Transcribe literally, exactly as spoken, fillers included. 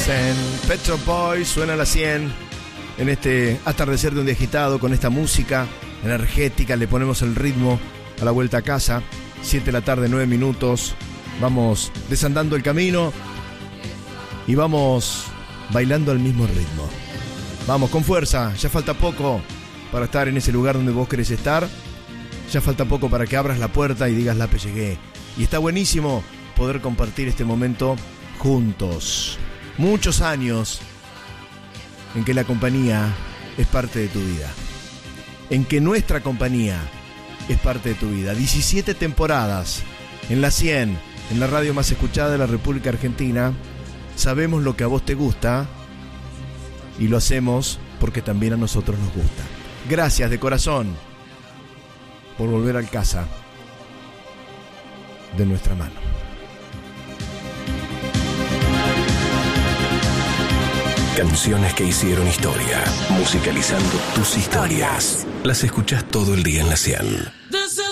En Pet Shop Boys suena a las cien en este atardecer de un día agitado con esta música energética. Le ponemos el ritmo a la vuelta a casa. siete de la tarde, nueve minutos. Vamos desandando el camino y vamos bailando al mismo ritmo. Vamos con fuerza, ya falta poco para estar en ese lugar donde vos querés estar. Ya falta poco para que abras la puerta y digas Lape, llegué. Y está buenísimo poder compartir este momento juntos. Muchos años en que la compañía es parte de tu vida. En que nuestra compañía es parte de tu vida. diecisiete temporadas en la cien, en la radio más escuchada de la República Argentina. Sabemos lo que a vos te gusta y lo hacemos porque también a nosotros nos gusta. Gracias de corazón por volver al casa de nuestra mano. Canciones que hicieron historia, musicalizando tus historias. Las escuchás todo el día en la cien.